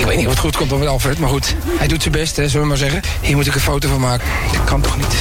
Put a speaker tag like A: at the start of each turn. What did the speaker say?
A: weet niet of het goed komt met Alfred, maar goed. Hij doet zijn best, hè, zullen we maar zeggen. Hier moet ik een foto van maken. Dat kan toch niet?